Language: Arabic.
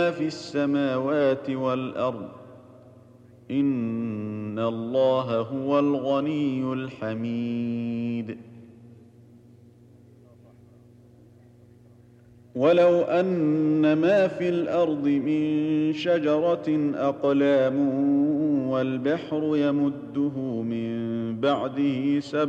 في السماوات والأرض إن الله هو الغني الحميد. ولو أن ما في الأرض من شجرة أقلام والبحر يمده من بعده